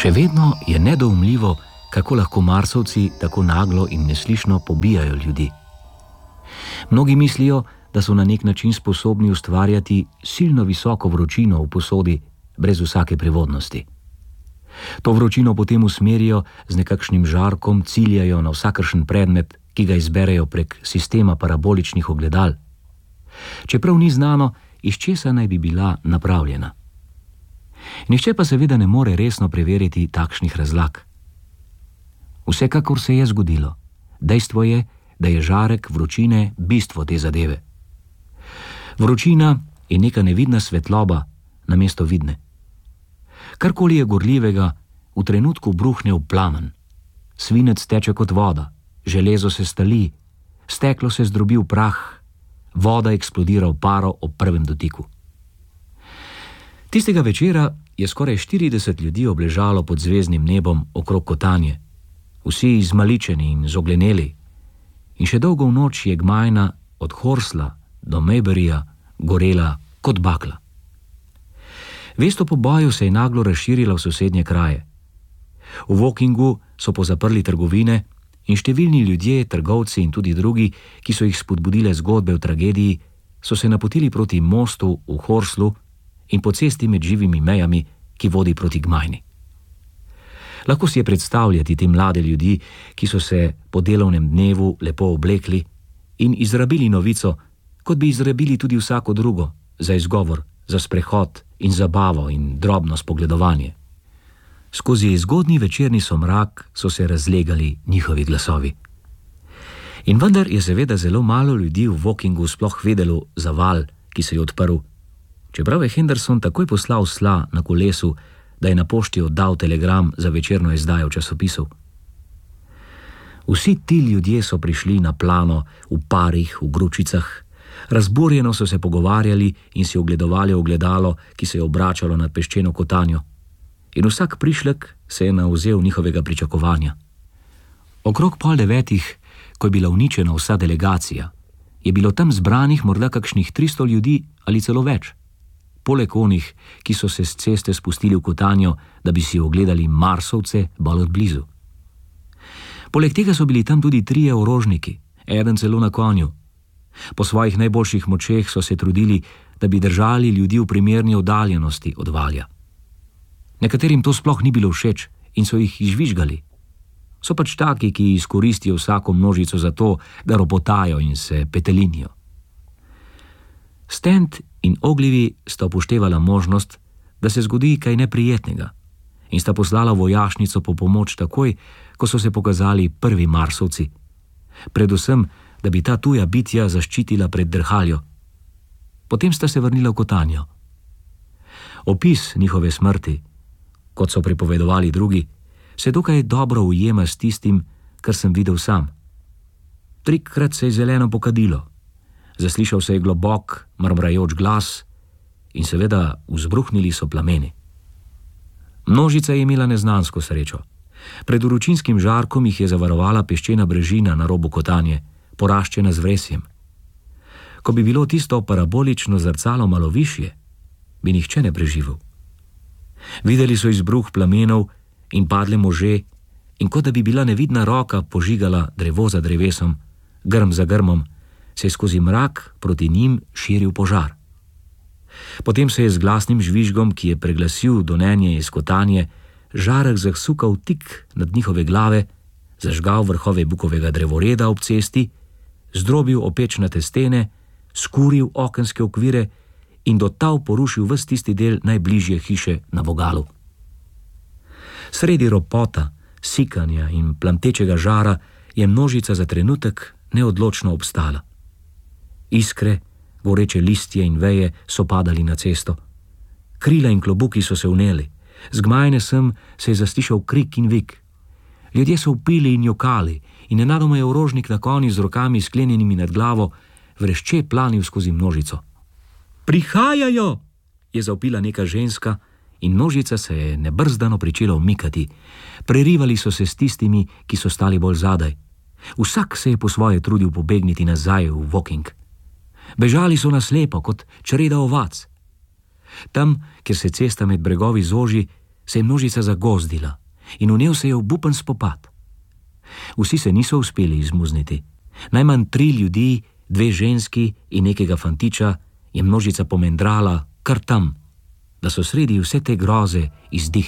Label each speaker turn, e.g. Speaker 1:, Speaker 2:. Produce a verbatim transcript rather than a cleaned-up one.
Speaker 1: Še vedno je nedoumljivo, kako lahko Marsovci tako naglo in neslišno pobijajo ljudi. Mnogi mislijo, da so na nek način sposobni ustvarjati silno visoko vročino v posodi brez vsake prevodnosti. To vročino potem usmerijo z nekakšnim žarkom, ciljajo na vsakršen predmet, ki ga izberejo prek sistema paraboličnih ogledal. Čeprav ni znano, iz česa naj bi bila napravljena. Nihče pa seveda ne more resno preveriti takšnih razlag. Vsekakor se je zgodilo. Dejstvo je, da je žarek vročine bistvo te zadeve. Vročina je neka nevidna svetloba namesto vidne. Karkoli je gorljivega, v trenutku bruhne v plamen. Svinec teče kot voda, železo se stali, steklo se zdrobi v prah, voda eksplodira v paro ob prvem dotiku. Tistega večera je skoraj štirideset ljudi obležalo pod zvezdnim nebom okrog kotanje, vsi izmaličeni in zogleneli, in še dolgo v noč je gmajna od Horsla do Mayburyja gorela kot bakla. Vest o poboju se je naglo razširila v sosednje kraje. V Wokingu so pozaprli trgovine in številni ljudje, trgovci in tudi drugi, ki so jih spodbudile zgodbe o tragediji, so se napotili proti mostu v Horslu in po cesti med živimi mejami, ki vodi proti gmajni. Lahko si je predstavljati te mlade ljudi, ki so se po delovnem dnevu lepo oblekli in izrabili novico, kot bi izrabili tudi vsako drugo, za izgovor, za sprehod in zabavo in drobno spogledovanje. Skozi zgodnji večerni somrak so se razlegali njihovi glasovi. In vendar je seveda zelo malo ljudi v Wokingu sploh vedelo za val, ki se je odprl, čeprav je Henderson takoj poslal sla na kolesu, da je na pošti oddal telegram za večerno izdajo časopisov. Vsi ti ljudje so prišli na plano v parih, v gručicah, razburjeno so se pogovarjali in si ogledovali ogledalo, ki se je obračalo nad peščeno kotanjo. In vsak prišlek se je navzel njihovega pričakovanja. Okrog pol devetih, ko je bila uničena vsa delegacija, je bilo tam zbranih morda kakšnih tristo ljudi ali celo več. Poleg onih, ki so se s ceste spustili v kotanjo, da bi si ogledali Marsovce bolj od blizu. Poleg tega so bili tam tudi trije orožniki, eden celo na konju. Po svojih najboljših močeh so se trudili, da bi držali ljudi v primerni oddaljenosti od valja. Nekaterim to sploh ni bilo všeč in so jih izvižgali. So pač taki, ki izkoristijo vsako množico za to, da ropotajo in se petelinijo. Stent in Oglivi sta upoštevala možnost, da se zgodi kaj neprijetnega, in sta poslala vojašnico po pomoč takoj, ko so se pokazali prvi Marsovci. Predvsem, da bi ta tuja bitja zaščitila pred drhaljo. Potem sta se vrnila v kotanjo. Opis njihove smrti, kot so pripovedovali drugi, se dokaj dobro ujema s tistim, kar sem videl sam. Trikrat se je zeleno pokadilo, zaslišal se je globok, mrmrajoč glas in seveda vzbruhnili so plameni. Množica je imela neznansko srečo. Pred vročinskim žarkom jih je zavarovala peščena brežina na robu kotanje, poraščena z vresjem. Ko bi bilo tisto parabolično zrcalo malo višje, bi nihče ne preživel. Videli so izbruh plamenov in padle može, in kot da bi bila nevidna roka požigala drevo za drevesom, grm za grmom, se je skozi mrak proti njim širil požar. Potem se je z glasnim žvižgom, ki je preglasil donenje iz kotanje, žarek zasukal tik nad njihove glave, zažgal vrhove bukovega drevoreda ob cesti, zdrobil opečnate stene, skuril okenske okvire in do tal porušil ves tisti del najbližje hiše na vogalu. Sredi ropota, sikanja in plamtečega žara je množica za trenutek neodločno obstala. Iskre, goreče listje in veje so padali na cesto. Krila in klobuki so se vneli. Z gmajne sem se je zaslišal krik in vik. Ljudje so vpili in jokali in nenadoma je orožnik na konju z rokami sklenjenimi nad glavo vrešče planil skozi množico. Prihajajo, je zavpila neka ženska in množica se je nebrzdano pričela umikati. Prerivali so se s tistimi, ki so stali bolj zadaj. Vsak se je po svoje trudil pobegniti nazaj v Woking. Bežali so naslepo kot čreda ovac. Tam, kjer se cesta med bregovi zoži, se je množica zagozdila in vnel se je obupen spopad. Vsi se niso uspeli izmuzniti. Najmanj tri ljudi, dve ženski in nekega fantiča je množica pomendrala kar tam, da so sredi vse te groze izdihnili.